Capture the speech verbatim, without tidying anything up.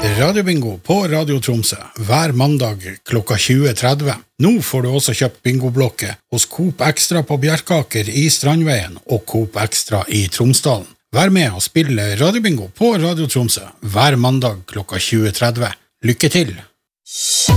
Radiobingo på Radio Tromsø hver mandag klokka tjue tretti. Nå får du også kjøpt bingoblokke hos Coop Extra på Bjerkaker i Strandveien og Coop Extra i Tromsdalen. Vær med og spille Radiobingo på Radio Tromsø hver mandag klokka tjue tretti. Lykke til!